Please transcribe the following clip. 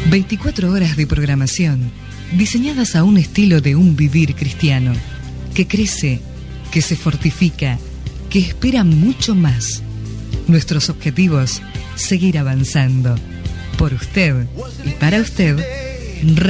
24 horas de programación diseñadas a un estilo de un vivir cristiano que crece, que se fortifica, que espera mucho más. Nuestros objetivos, seguir avanzando. Por usted y para usted,